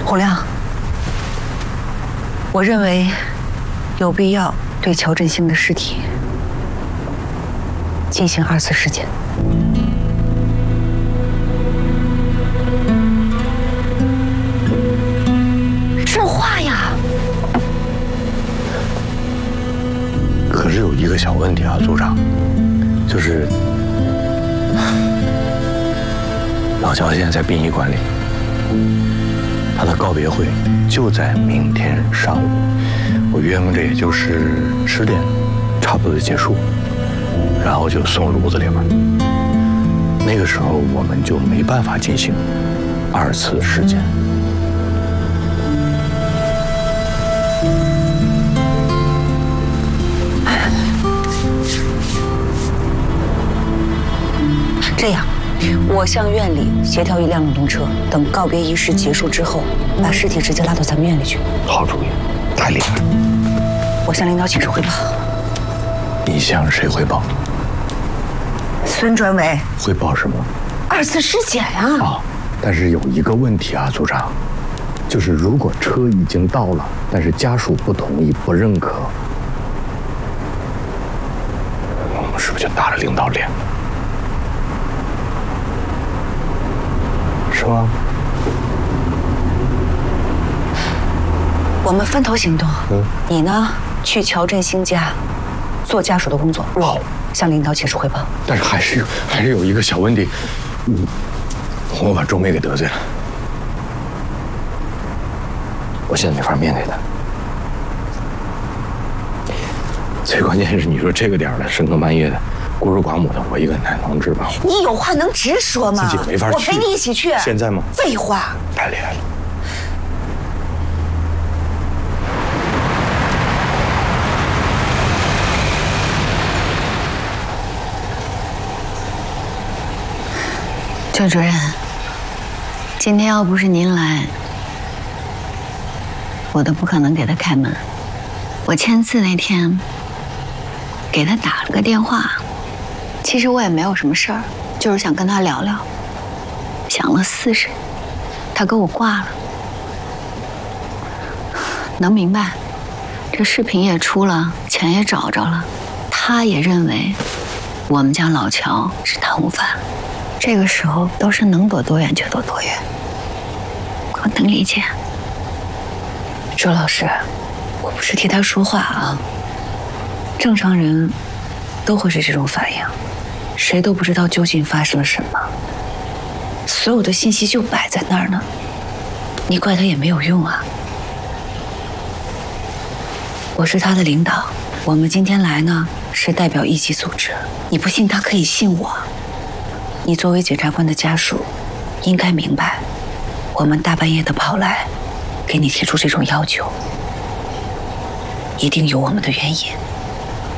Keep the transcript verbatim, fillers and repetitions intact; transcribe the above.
洪亮，我认为有必要对乔振兴的尸体进行二次尸检。说话呀！ 可是有一个小问题啊，组长，就是老乔现在在殡仪馆里。 他的告别会就在明天上午，我约摸着也就是十点，差不多就结束，然后就送炉子里了。那个时候我们就没办法进行二次尸检。 这样。 我向院里协调一辆冷冻车，等告别仪式结束之后，把尸体直接拉到咱们院里去。 好主意，太厉害了！ 我向领导请示汇报。 你向谁汇报？ 孙专委。 汇报什么？ 二次尸检啊！ 啊，但是有一个问题啊，组长，就是如果车已经到了，但是家属不同意、不认可，我们是不是就打了领导脸？ 是吗？ 我们分头行动。嗯，你呢，去乔振兴家做家属的工作。 哇， 向领导请示汇报。 但是还是有还是有一个小问题，嗯，我把周梅给得罪了，我现在没法面对她。最关键是，你说这个点儿了，深更半夜的。 孤儿寡母的，我一个人能治吗？ 你有话能直说吗？ 自己没法去， 我陪你一起去。 现在吗？ 废话！ 太厉害了。 郑主任，今天要不是您来，我都不可能给他开门。我签字那天，给他打了个电话。 其实我也没有什么事儿，就是想跟他聊聊。响了四声，他给我挂了。能明白，这视频也出了，钱也找着了，他也认为我们家老乔是贪污犯。这个时候都是能躲多远就躲多远，我能理解。 周老师，我不是替他说话啊，正常人都会是这种反应。 谁都不知道究竟发生了什么，所有的信息就摆在那儿呢，你怪他也没有用啊。我是他的领导，我们今天来呢是代表一级组织，你不信他可以信我。你作为检察官的家属，应该明白，我们大半夜的跑来，给你提出这种要求，一定有我们的原因。